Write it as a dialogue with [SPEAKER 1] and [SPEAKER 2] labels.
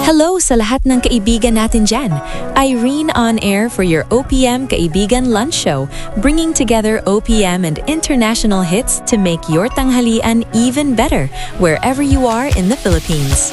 [SPEAKER 1] Hello sa lahat ng kaibigan natin dyan. Irene on air for your OPM Kaibigan Lunch Show, bringing together OPM and international hits to make your tanghalian even better wherever you are in the Philippines.